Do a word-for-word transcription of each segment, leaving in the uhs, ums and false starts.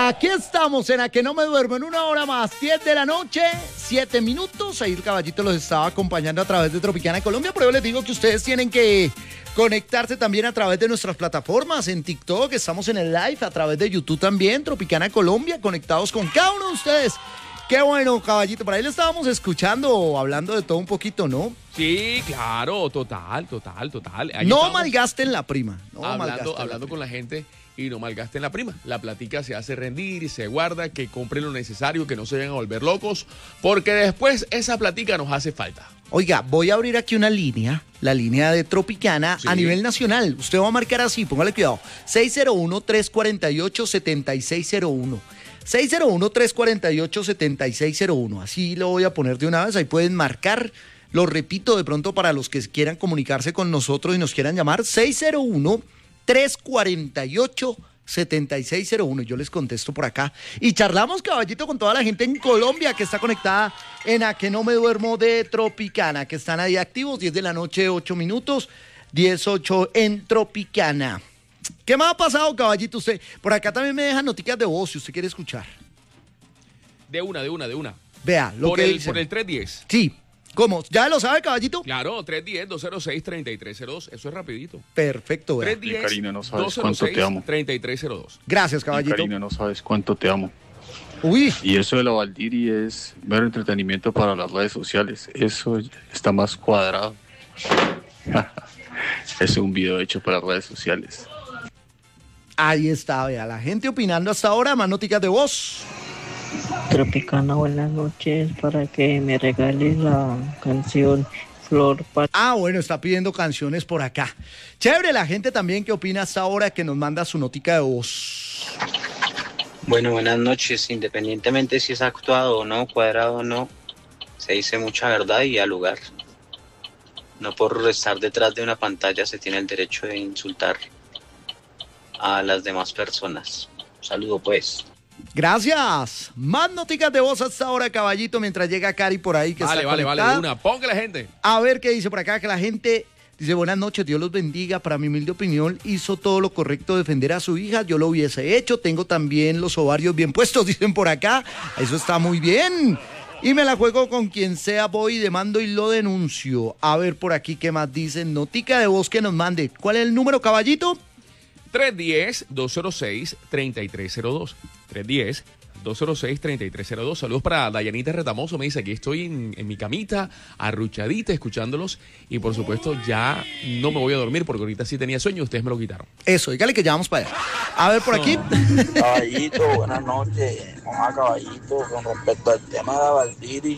Aquí estamos en A Que No Me Duermo, en una hora más, diez de la noche, siete minutos. Ahí el caballito los estaba acompañando a través de Tropicana Colombia, pero yo les digo que ustedes tienen que conectarse también a través de nuestras plataformas. En TikTok estamos en el live, a través de YouTube también, Tropicana Colombia, conectados con cada uno de ustedes. Qué bueno, caballito, por ahí le estábamos escuchando, hablando de todo un poquito, ¿no? Sí, claro, total, total, total. Ahí no malgasten la prima. No hablando hablando con la gente y no malgasten la prima. La platica se hace rendir y se guarda, que compren lo necesario, que no se vayan a volver locos, porque después esa platica nos hace falta. Oiga, voy a abrir aquí una línea, la línea de Tropicana sí. A nivel nacional. Usted va a marcar así, póngale cuidado, seis cero uno, tres cuatro ocho, siete seis cero uno. seis cero uno, tres cuatro ocho, siete seis cero uno. Así lo voy a poner de una vez, ahí pueden marcar. Lo repito de pronto para los que quieran comunicarse con nosotros y nos quieran llamar, seis cero uno, tres cuatro ocho, siete seis cero uno. Yo les contesto por acá. Y charlamos, caballito, con toda la gente en Colombia que está conectada en A Que No Me Duermo de Tropicana, que están ahí activos, diez de la noche, ocho minutos, diez ocho en Tropicana. ¿Qué más ha pasado, caballito? Usted, por acá también me dejan noticias de voz si usted quiere escuchar. De una, de una, de una. Vea, lo por que el, dicen. Por el tres diez. Sí. ¿Cómo? ¿Ya lo sabe, caballito? Claro, tres uno cero, dos cero seis, tres tres cero dos. Eso es rapidito. Perfecto, vea. tres uno cero, Karina, no sabes dos cero cuánto seis, te amo. tres tres cero dos. Gracias, caballito. Karina, no sabes cuánto te amo. Uy. Y eso de la Valdiri es mero entretenimiento para las redes sociales. Eso está más cuadrado. Es un video hecho para redes sociales. Ahí está, vea, la gente opinando hasta ahora, más noticias de voz. Tropicana, buenas noches, para que me regales la canción Flor Pat. Ah, bueno, está pidiendo canciones por acá. Chévere, la gente también que opina hasta ahora, que nos manda su notica de voz. Bueno, buenas noches, independientemente si es actuado o no, cuadrado o no, se dice mucha verdad y al lugar. No por estar detrás de una pantalla se tiene el derecho de insultar a las demás personas. Un saludo, pues. Gracias. Más noticias de voz hasta ahora, caballito, mientras llega Cari por ahí que vale, está vale, conectada. vale, una. Ponga la gente. A ver qué dice por acá, que la gente dice, buenas noches, Dios los bendiga. Para mi humilde opinión, hizo todo lo correcto defender a su hija. Yo lo hubiese hecho. Tengo también los ovarios bien puestos, dicen por acá. Eso está muy bien. Y me la juego con quien sea, voy, demando y lo denuncio. A ver por aquí qué más dicen. Notica de voz que nos mande. ¿Cuál es el número, caballito? tres uno cero, dos cero seis, tres tres cero dos. tres uno cero, dos cero seis, tres tres cero dos. Saludos para Dayanita Retamoso. Me dice, aquí estoy en, en mi camita, arruchadita, escuchándolos. Y por supuesto, ya no me voy a dormir porque ahorita sí tenía sueño. Ustedes me lo quitaron. Eso, dígale que ya vamos para allá. A ver, por aquí. Caballito, buenas noches. Mamá, caballito, con respecto al tema de la Valdiri,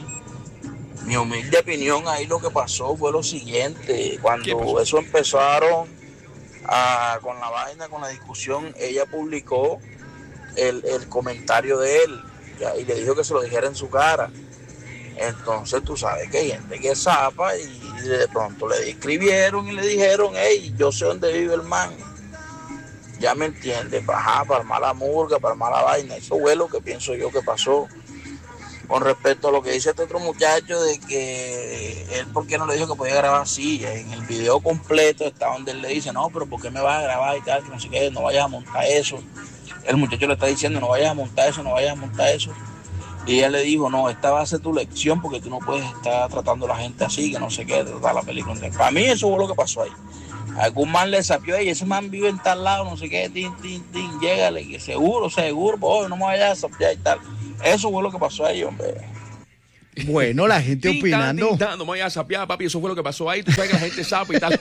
mi humilde opinión, ahí lo que pasó fue lo siguiente. Cuando eso empezaron a, con la vaina, con la discusión, ella publicó el, el comentario de él ya, y le dijo que se lo dijera en su cara. Entonces tú sabes que hay gente que zapa y de pronto le escribieron y le dijeron, hey, yo sé dónde vive el man. Ya me entiendes, para, ajá, para mala murga, para mala vaina. Eso fue lo que pienso yo que pasó. Con respecto a lo que dice este otro muchacho de que él, ¿por qué no le dijo que podía grabar así? En el video completo está donde él le dice, no, pero ¿por qué me vas a grabar y tal? Que no sé qué, no vayas a montar eso. El muchacho le está diciendo, no vayas a montar eso, no vayas a montar eso. Y él le dijo, no, esta va a ser tu lección porque tú no puedes estar tratando a la gente así, que no sé qué, tratar la película. Para mí eso fue lo que pasó ahí. Algún man le sapió, y ese man vive en tal lado, no sé qué, tin, tin, tin, llégale, que seguro, seguro, pues, no me vayas a sapiar y tal. Eso fue lo que pasó ahí, hombre. Bueno, la gente Tin, opinando. Tin, tan, no me vayas a sapear, papi, eso fue lo que pasó ahí. Tú sabes que la gente sabe y tal.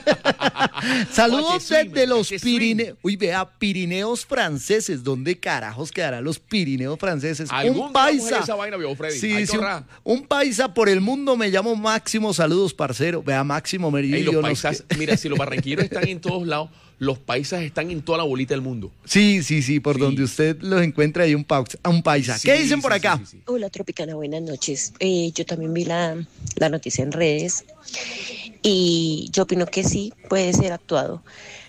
Saludos Oye, desde los swing. Pirineos. Uy, vea, Pirineos franceses. ¿Dónde carajos quedarán los Pirineos franceses? ¿Algún Un paisa. esa vaina, viejo Freddy? Sí, Ay, sí, un, torra. un paisa por el mundo. Me llamo Máximo. Saludos, parcero. Vea, Máximo Merillo. Ey, los no paisas, sé. mira, si los barranquilleros están en todos lados, los paisas están en toda la bolita del mundo. Sí, sí, sí, por Sí. donde usted los encuentra hay un, paus- un paisa. Sí, ¿Qué dicen por sí, acá? sí, sí, sí. Hola Tropicana, buenas noches. Eh, yo también vi la, la noticia en redes y yo opino que sí, puede ser actuado.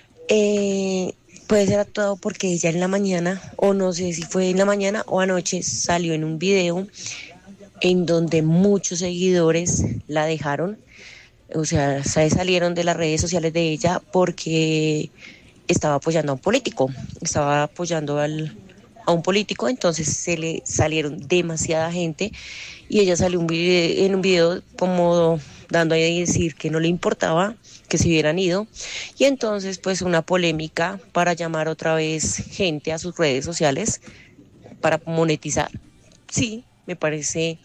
Eh, puede ser actuado porque ella en la mañana, o no sé si fue en la mañana o anoche, salió en un video en donde muchos seguidores la dejaron. O sea, se salieron de las redes sociales de ella porque estaba apoyando a un político, estaba apoyando al a un político, entonces se le salieron demasiada gente y ella salió un video, en un video como dando a decir que no le importaba que se hubieran ido, y entonces pues una polémica para llamar otra vez gente a sus redes sociales para monetizar. Sí, me parece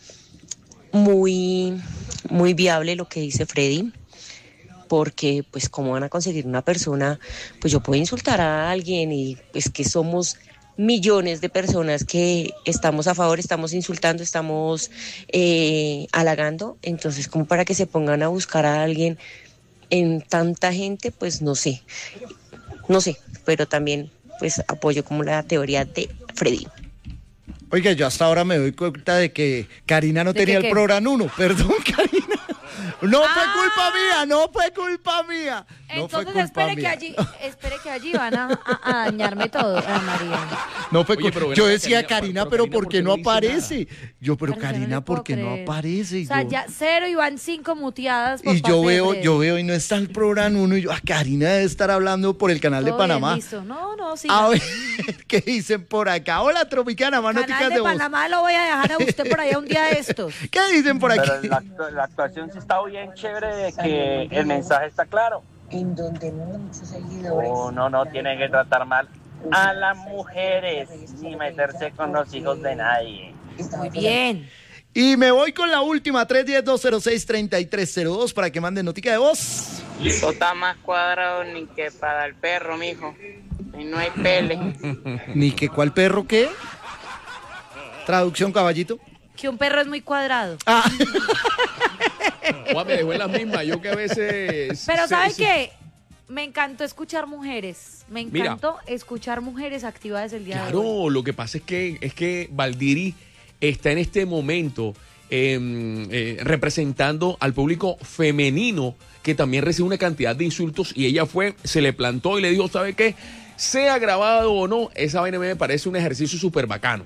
muy, muy viable lo que dice Freddy, porque pues cómo van a conseguir una persona, pues yo puedo insultar a alguien y pues que somos millones de personas que estamos a favor, estamos insultando, estamos eh, halagando, entonces como para que se pongan a buscar a alguien en tanta gente, pues no sé, no sé, pero también pues apoyo como la teoría de Freddy. Oiga, yo hasta ahora me doy cuenta de que Karina no tenía el programa uno, perdón, Karina. No ah. fue culpa mía, no fue culpa mía. No Entonces fue culpa espere, mía. Que allí, espere que allí van a, a, a dañarme todo, Ana María. No fue Oye, culpa. pero Yo bueno, decía, Karina, Karina, pero pero Karina, ¿por qué no no dice aparece? Yo, pero Karina, Karina, no ¿por qué no creer. aparece? Y O sea, yo, ya cero y van cinco muteadas por y parte yo de veo, Freddy. yo veo y no está el programa uno y yo, ah, Karina debe estar hablando por el canal Todo de Panamá. bien, listo. No, no, sí. A no. ver, ¿qué dicen por acá? Hola, Tropicana, más Canal noticias de de voz. Panamá lo voy a dejar a usted por allá un día de estos. ¿Qué dicen por aquí? Pero la, la actuación sí está bien chévere de que el mensaje está claro. En donde no hay muchos seguidores. Uno no tiene que tratar mal a las mujeres ni meterse con los hijos de nadie. Muy bien. Y me voy con la última, tres uno cero, dos cero seis, tres tres cero dos, para que manden notica de voz. Eso está más cuadrado ni que para el perro, mijo. Y no hay pele. Ni que cuál perro qué. Traducción, caballito. Que un perro es muy cuadrado. Ah. Juan, me dejó en las mismas. Yo que a veces... Pero se- ¿sabes se- qué? Me encantó escuchar mujeres. Me Mira. encantó escuchar mujeres activadas el día de hoy. Claro, lo que pasa es que, es que Valdiri está en este momento eh, eh, representando al público femenino que también recibe una cantidad de insultos y ella fue, se le plantó y le dijo, ¿sabe qué? Sea grabado o no, esa vaina me parece un ejercicio súper bacano.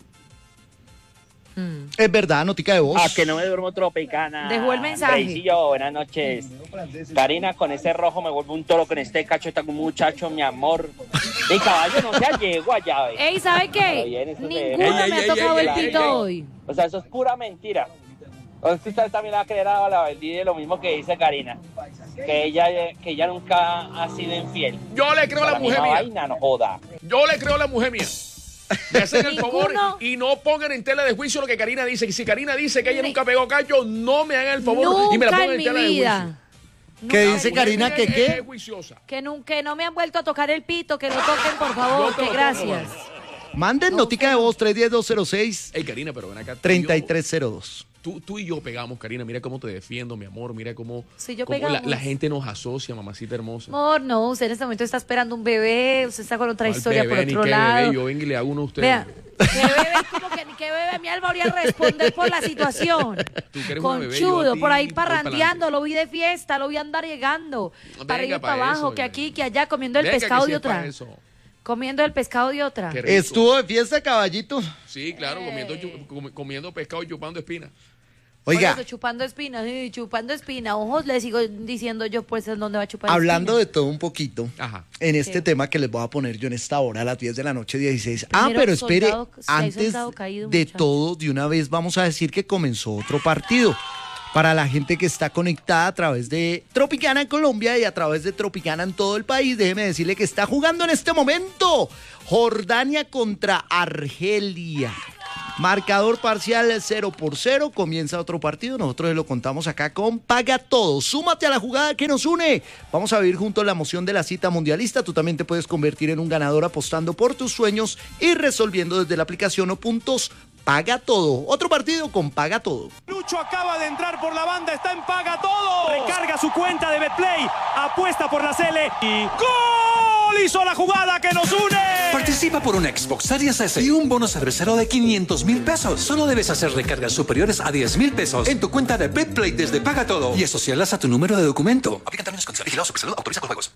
Es verdad, notica de voz. Ah, que no me duermo Tropicana. Dejó el mensaje. Reisillo, buenas noches. Karina, con ese rojo me vuelvo un toro, con este cacho está como un muchacho, mi amor. Mi caballo no se allegua ya, ¿ves? Ey, ¿sabe Pero qué? bien, eso se- Ninguno Ey, me ey, ha tocado ey, el ey, pito ey, ey. hoy. O sea, eso es pura mentira. Entonces usted también va a creer a la Valdivia lo mismo que dice Karina. Que ella, que ella nunca ha sido infiel. Yo le creo a la Para mujer misma mía. vaina, no joda. Yo le creo a la mujer mía. Me hacen el favor Ninguno. y no pongan en tela de juicio lo que Karina dice. Y si Karina dice que ella Ni- nunca pegó cacho, no me hagan el favor y me la Nunca pongan en en mi tela de juicio. vida. ¿Qué Nunca dice en mi Karina? vida. ¿Que Es- qué? es juiciosa. Que, nun- que no me han vuelto a tocar el pito, que lo toquen, por favor, Yo te que lo gracias. toco, Manden No, notica de feo. voz, tres uno cero, dos cero seis, Ey, Karina, pero ven acá. tú y tres yo- tres cero dos. Tú, tú y yo pegamos, Karina. Mira cómo te defiendo, mi amor. Mira cómo, Sí, yo cómo la, pegamos. la gente nos asocia, mamacita hermosa. Amor, no, usted en este momento está esperando un bebé, usted está con otra ¿Cuál historia bebé? por Ni otro qué lado. bebé, yo vengo y le hago uno a usted. Vea, ¿qué bebé? ¿Cómo que ni qué bebé? Mi alma habría responder por la situación. Tú que eres una bebé, yo Conchudo, a ti por ahí voy parrandeando, pa'lante. lo vi de fiesta, lo vi andar llegando. para arriba y pa' para abajo, eso, que venga. aquí, que allá, comiendo el Venga, que pescado sí de es pa' otra. eso. Comiendo el pescado de otra. Qué rico. Estuvo de fiesta, caballito. Sí, claro, comiendo, chu- com- comiendo pescado y chupando espina. Oiga, Por eso, chupando espina, sí, chupando espina. Ojos, le sigo diciendo yo, pues, ¿en dónde va a chupar hablando espina? de todo un poquito, Ajá. en este Sí. tema que les voy a poner yo en esta hora, a las diez de la noche, dieciséis. Ah, Primero, pero espere, soldado- si hay antes soldado caído, de muchacho. todo, de una vez vamos a decir que comenzó otro partido. Para la gente que está conectada a través de Tropicana en Colombia y a través de Tropicana en todo el país, déjeme decirle que está jugando en este momento Jordania contra Argelia. Marcador parcial cero por cero, comienza otro partido, nosotros lo contamos acá con Paga Todo. Súmate a la jugada que nos une. Vamos a vivir juntos la emoción de la cita mundialista. Tú también te puedes convertir en un ganador apostando por tus sueños y resolviendo desde la aplicación o puntos Paga Todo. Otro partido con Paga Todo. Lucho acaba de entrar por la banda, está en Paga Todo. Recarga su cuenta de Betplay, apuesta por la Cele y ¡gol! Hizo la jugada que nos une. Participa por una Xbox Series S y un bono cervecero de quinientos mil pesos. Solo debes hacer recargas superiores a diez mil pesos en tu cuenta de Betplay desde Paga Todo y asociarlas a tu número de documento. Aplican términos y condiciones. Vigilado Supersalud, autoriza con juegos.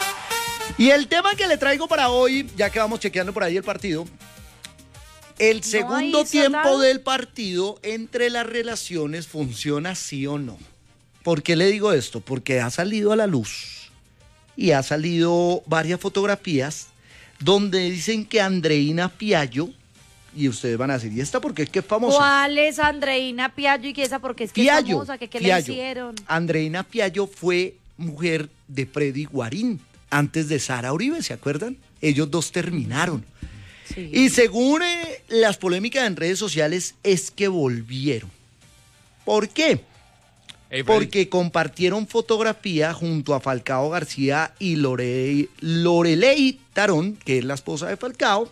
Y el tema que le traigo para hoy, ya que vamos chequeando por ahí el partido, el segundo hay tiempo soldado. del partido entre las relaciones funciona sí o no. ¿Por qué le digo esto? Porque ha salido a la luz y ha salido varias fotografías donde dicen que Andreina Piallo, y ustedes van a decir, ¿y esta por qué es que es famosa? ¿Cuál es Andreina Piallo y qué esa porque es que Piallo, es famosa? ¿Qué, qué le Piallo. hicieron? Andreina Piallo fue mujer de Freddy Guarín, antes de Sara Uribe, ¿se acuerdan? Ellos dos terminaron. Sí. Y según eh, las polémicas en redes sociales, es que volvieron. ¿Por qué? Hey, Freddy. Porque compartieron fotografía junto a Falcao García y Lore, Loreley Tarón, que es la esposa de Falcao,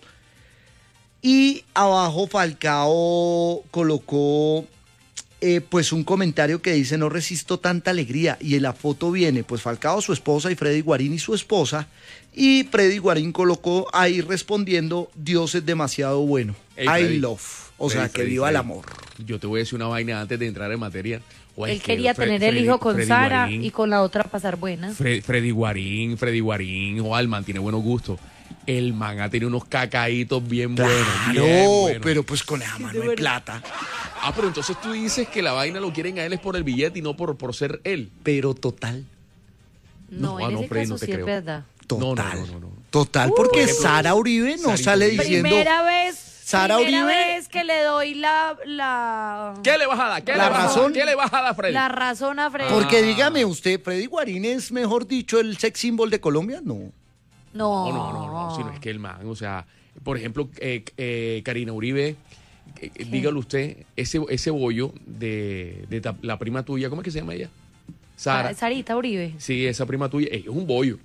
y abajo Falcao colocó eh, pues un comentario que dice: no resisto tanta alegría, y en la foto viene pues Falcao, su esposa, y Freddy Guarín y su esposa, y Freddy Guarín colocó ahí respondiendo: Dios es demasiado bueno, Hey, I Freddy. love, o sea, Freddy, que Freddy, viva el Freddy. amor. Yo te voy a decir una vaina antes de entrar en materia. O es Él que quería Fre- tener el Freddy- hijo con Freddy Sara Guarín, y con la otra pasar buena. Fre- Freddy Guarín, Freddy Guarín, o Alman tiene buenos gustos. El man ha tenido unos cacaitos bien buenos. Claro, bien buenos. pero pues con esa mano de plata. Ah, pero entonces tú dices que la vaina lo quieren a él es por el billete y no por, por ser él. Pero total. No, No, ah, en no, ese Freddy, caso no te sí es creo. verdad. Total. No, no, no, no. Total, porque Por ejemplo, Sara Uribe no Sarita sale Uribe. diciendo. Primera vez, Sara primera Uribe. vez que le doy la, la, ¿Qué le vas a dar? ¿Qué La le vas a dar? razón- ¿Qué le vas a dar, Freddy? la razón a Freddy. Porque dígame usted, ¿Freddy Guarín es, mejor dicho, el sex symbol de Colombia? No. No, No, no, no, no, sino es que el man, o sea, por ejemplo, eh, eh, Karina Uribe, eh, dígalo usted, ese, ese bollo de, de ta- la prima tuya, ¿cómo es que se llama ella? Sara. Sa- Sarita Uribe. Sí, esa prima tuya, ella es un bollo.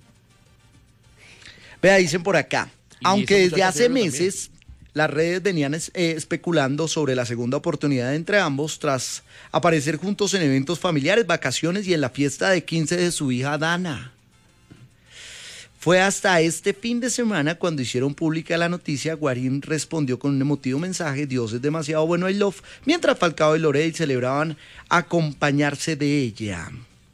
Vea, dicen por acá, Y aunque esa desde muchacha hace Cielo meses las redes venían es- eh, especulando sobre la segunda oportunidad entre ambos tras aparecer juntos en eventos familiares, vacaciones y en la fiesta de quince de su hija Dana. Fue hasta este fin de semana cuando hicieron pública la noticia. Guarín respondió con un emotivo mensaje: Dios es demasiado bueno, I love, mientras Falcao y Loreley celebraban acompañarse de ella.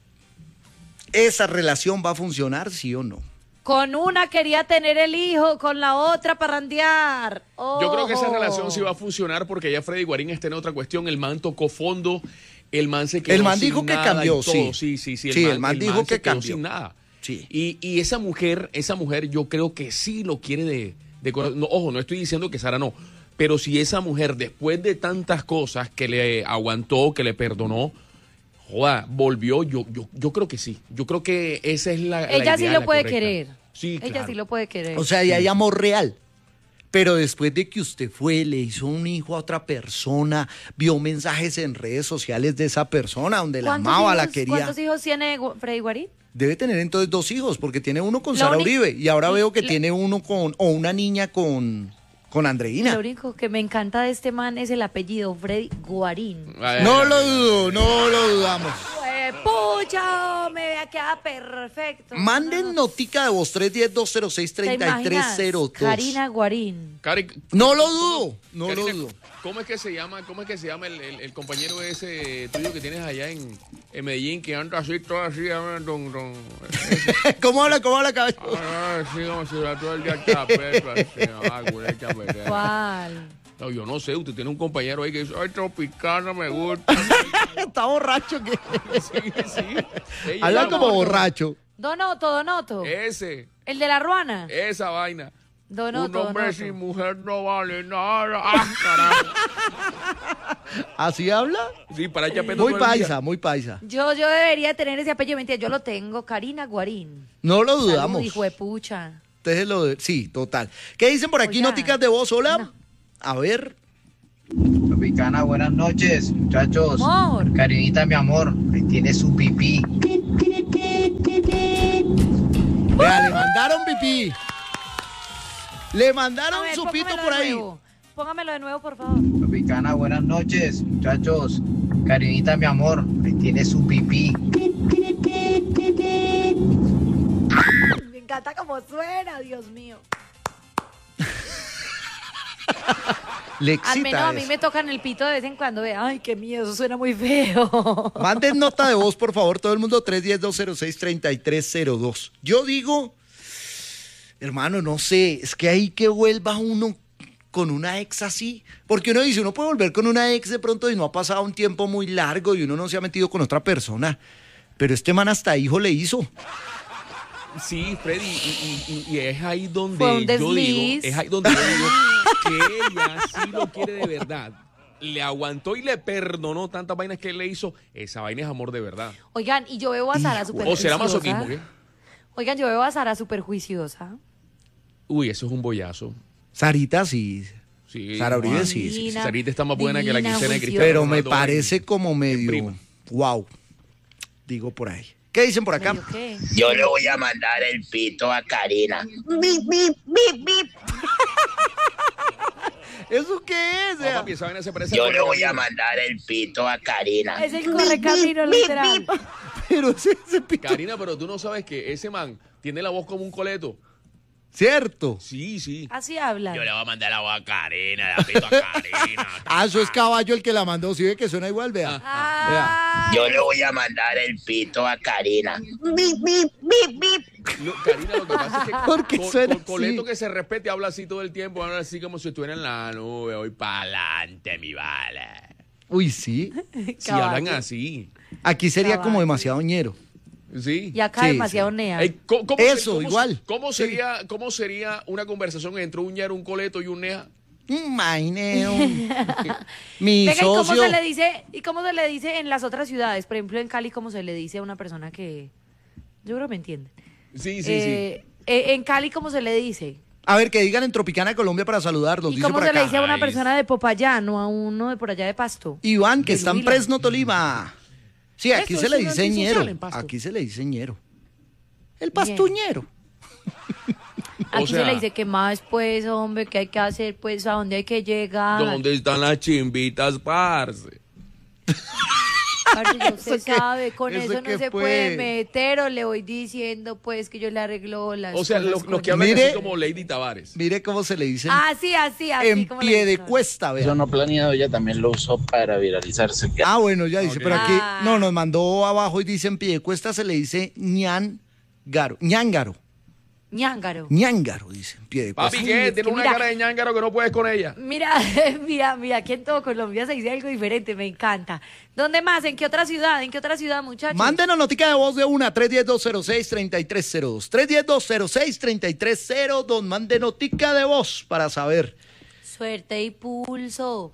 ¿Esa relación va a funcionar, sí o no? Con una quería tener el hijo, con la otra parrandear. Yo creo que esa Ojo. relación sí va a funcionar porque ya Freddy Guarín está en otra cuestión. El man tocó fondo, el man se quedó El man sin dijo que nada cambió, y todo. sí. Sí, sí, sí. Sí, el man dijo que se quedó cambió. sin nada. Sí. Y, y esa mujer, esa mujer yo creo que sí lo quiere de, de corazón. No, ojo, no estoy diciendo que Sara no, pero si esa mujer después de tantas cosas que le aguantó, que le perdonó, joda, volvió, yo, yo, yo creo que sí. Yo creo que esa es la, la Ella sí idea, lo la puede correcta. querer. Sí, Ella claro. sí lo puede querer. O sea, ya hay amor real. Pero después de que usted fue, le hizo un hijo a otra persona, vio mensajes en redes sociales de esa persona donde la ¿Cuántos amaba, la hijos- quería. ¿Cuántos hijos tiene Gu- Freddy Guarín? Debe tener entonces dos hijos, porque tiene uno con Lo Sara único- Uribe y ahora veo que lo- tiene uno con, o una niña con, con Andreina. Lo único que me encanta de este man es el apellido, Freddy Guarín. Ay, No ay, lo ay, ay. dudo, no lo dudamos. Pues, pucha, me vea queda perfecto. Manden notica de voz tres uno cero, dos cero seis, ¿Te tres tres imaginas? cero dos. Karina Guarín. Cari, No lo dudo, no lo Karina, dudo. ¿Cómo es que se llama, cómo es que se llama el, el- el compañero ese tuyo que tienes allá en, en Medellín que anda así, todo así, llama don, don, ¿Cómo habla, cómo habla, caballo? ah, sí, como si era todo el día chapeto, así, ah, güey, chapeto. ¿Cuál? No, yo no sé, usted tiene un compañero ahí que dice, ay, Tropicana me gusta. Está borracho que. Sí, sí. Ella Habla llama, como borracho. Donoto, Donoto. Ese, El de la Ruana. esa vaina. Donoto, Un hombre Donoto. sin mujer no vale nada. Ah, carajo. ¿Así habla? Sí, para chapeto Muy todo el día. paisa, muy paisa. Yo, yo debería tener ese apellido. Mentira, yo lo tengo. Karina Guarín. No lo Salud, dudamos. hijo de pucha. Ustedes lo de- Sí, total. ¿Qué dicen por aquí, Oiga. noticas de voz? Hola. A ver. Tropicana, buenas noches, muchachos. Amor. Karinita, mi amor, ahí tiene su pipí. Vea, le mandaron pipí. Le mandaron A ver, su pito póngamelo por de ahí. nuevo. Póngamelo de nuevo, por favor. Tropicana, buenas noches, muchachos. Karinita, mi amor, ahí tiene su pipí. Me encanta cómo suena, Dios mío. Le Al menos excita a mí eso. me tocan el pito de vez en cuando. Ve, ay, qué miedo, eso suena muy feo. Manden nota de voz, por favor, todo el mundo, tres uno cero, dos cero seis, tres tres cero dos. Yo digo, hermano, no sé, es que ahí que vuelva uno con una ex así, porque uno dice, uno puede volver con una ex de pronto y no ha pasado un tiempo muy largo y uno no se ha metido con otra persona, pero este man hasta hijo le hizo. Sí, Freddy, y, y, y es ahí donde Fue un yo digo, desliz. es ahí donde yo digo que ella sí lo quiere de verdad. Le aguantó y le perdonó tantas vainas que él le hizo. Esa vaina es amor de verdad. Oigan, y yo veo a Sara súper O será juiciosa. masoquismo, ¿qué? Oigan, yo veo a Sara súper juiciosa. Uy, eso es un bollazo. Sarita sí. Sí, Sara Uribe Juan. sí, sí, sí. Divina, Sarita está más buena que la divina, quincena de juiciosa. Cristiano Pero me Ronaldo parece en- como medio. prima. Wow. Digo por ahí. ¿Qué dicen por acá? ¿Medio qué? Yo le voy a mandar el pito a Karina. Bip, bip, bip, bip. ¿Eso qué es? No, papi, esa vaina se parece Yo al le voy a correcamino. mandar el pito a Karina. Es el correcamino, literal. Pero ese, ese pito. Karina, pero tú no sabes que ese man tiene la voz como un coleto. ¿Cierto? Sí, sí. Así hablan. Yo le voy a mandar la voz a Karina, la pito a Karina. Ah, eso es Caballo el que la mandó. ¿Sí ve que suena igual? Vea. Ah, Yo le voy a mandar el pito a Karina. Bip, bip, bip, bip. Lo- Karina, lo que pasa es que ¿Por qué con, suena con Coleto así? que se respete habla así todo el tiempo, habla así como si estuviera en la nube, voy para adelante, mi vale. Uy, sí. Si hablan así. Aquí sería Caballo. como demasiado ñero. Sí. y acá Sí, demasiado nea. Ey, ¿cómo- cómo Eso, cómo- igual. ¿Cómo Sí. sería, ¿Cómo sería una conversación entre un ñero, un coleto y un nea? Maineo. Mi Venga, ¿y cómo socio. se le dice, y cómo se le dice en las otras ciudades? Por ejemplo, en Cali, ¿cómo se le dice a una persona que... Yo creo que me entienden. Sí, sí, Eh, eh, en Cali, ¿cómo se le dice? A ver, que digan en Tropicana, Colombia para saludarlos. ¿Y Dice cómo por se le acá. dice a una Ay, persona de Popayán o a uno de por allá de Pasto? Iván, que De está en Huila. Fresno, Tolima. Sí, aquí Eso se es le un dice antisocial ñero. en Pasto. Aquí se le dice ñero. El pastuñero. Aquí O sea- se le dice que más, pues, hombre, que hay que hacer, pues, a dónde hay que llegar. ¿Dónde están las chimbitas, parce? Parce, ya usted ¿Eso qué? sabe, con ¿Eso eso no qué se fue? puede meter, o le voy diciendo, pues, que yo le arreglo las O sea, cosas los con que él. hablan Mire. así como Lady Tavares. Mire cómo se le dice Así, así, así. en como le pie de dicen. cuesta, vea. Eso no planeado, ella también lo usó para viralizarse. Ah, bueno, ya dice, Ok. pero aquí Ah. no nos mandó abajo y dice en pie de cuesta se le dice ñangaro, ñángaro, Ñángaro. ñángaro dice en pie de cuesta. Papi, ¿qué? es Tiene que una mira- cara de ñángaro que no puedes con ella. Mira, mira, mira, aquí en todo Colombia se dice algo diferente, me encanta. ¿Dónde más? ¿En qué otra ciudad? ¿En qué otra ciudad, muchachos? Mándenos notica de voz de una, tres uno cero, dos cero seis, tres tres cero dos. tres uno cero, dos cero seis, tres tres cero dos. Mande notica de voz para saber. Suerte y pulso.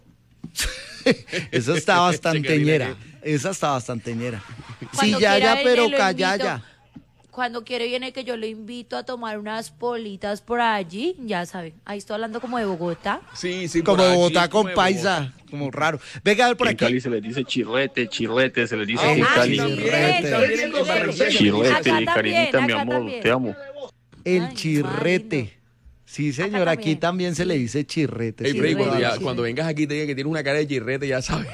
Esa está bastante Karina, ñera. Esa está bastante ñera. Sí, Cuando ya, quiera ya, viene, pero lo calla, invito. ya. Cuando quiere viene que yo lo invito a tomar unas politas por allí, ya saben. Ahí estoy hablando como de Bogotá. Sí, sí. Como por allí, Bogotá como con de paisa, como raro. Venga a ver por En aquí. Cali se le dice chirrete, chirrete, se le dice Ah, en ah, Cali. también, chirrete. también en Costa Rica. Chirrete, Acá también, Karinita, mi acá amor, también. te amo. El Ay, chirrete. lindo. Sí, señor, aquí también. también se le dice chirrete. Ey, sí, Freddy, es cuando, verdad. ya- cuando vengas aquí te diga que tienes una cara de chirrete, ya sabes.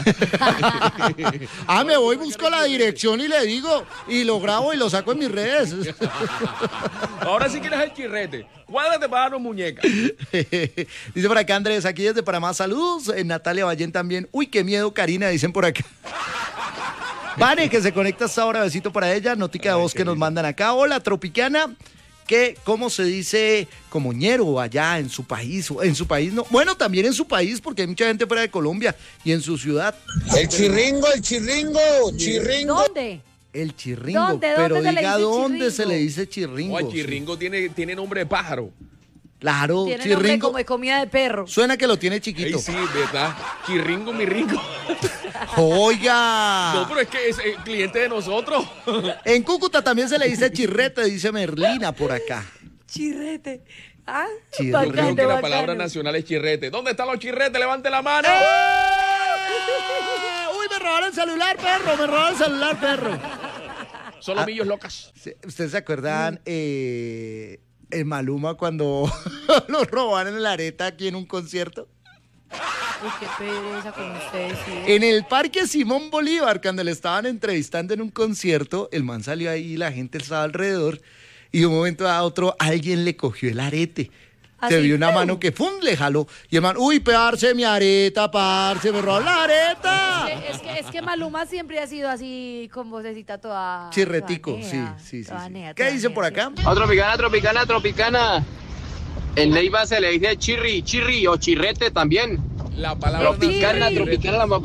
Ah, me voy, busco la dirección y le digo, y lo grabo y lo saco en mis redes. Ahora sí quieres el chirrete. Cuádrate para darnos muñeca. Dice por acá Andrés, aquí desde Panamá, saludos. Eh, Natalia Ballén también. Uy, qué miedo, Karina, dicen por acá. Vane, que se conecta hasta ahora, besito para ella. Notica de voz que nos mandan acá. Hola, Tropicana. Que, ¿cómo se dice como ñero allá en su país? En su país no. Bueno, también en su país, porque hay mucha gente fuera de Colombia y en su ciudad. El chirringo, el chirringo, chirringo. ¿Dónde? El chirringo. ¿Dónde? ¿Dónde Pero se le diga dice dónde chirringo? se le dice chirringo. O el chirringo tiene, tiene nombre de pájaro. Claro, Tiene nombre chirringo. como de comida de perro. Suena que lo tiene Ey, chiquito. sí, ¿verdad? Chirringo, mi ringo. Oiga. No, pero es que es eh, cliente de nosotros. En Cúcuta también se le dice chirrete, dice Merlina por acá. Chirrete. Ah, Chirrete. Yo creo bacano, que la bacano. palabra nacional es chirrete. ¿Dónde están los chirretes? ¡Levante la mano! ¡Eh! Uy, me robaron el celular, perro, me robaron el celular, perro. Son los millos locas. Sí, ¿ustedes se acuerdan eh, en Maluma cuando lo robaron en la areta aquí en un concierto? Uy, qué pereza con ustedes, sí. En el Parque Simón Bolívar, cuando le estaban entrevistando en un concierto, el man salió ahí, la gente estaba alrededor, y de un momento a otro alguien le cogió el arete. Se Así, vio una ¡pum! mano que ¡fum! Le jaló. Y el man, uy, parce, mi areta, parce, me robó la areta. Es que, es, que, es que Maluma siempre ha sido así con vocecita toda... Chirretico, toda sí, nea, sí, sí. toda sí. nea, ¿Qué toda dicen nea, por sí. acá? Oh, tropicana, tropicana, tropicana. En Neiva se le dice chirri, chirri o chirrete también. La palabra Tropicana, nacional es chirrete. tropicana, la más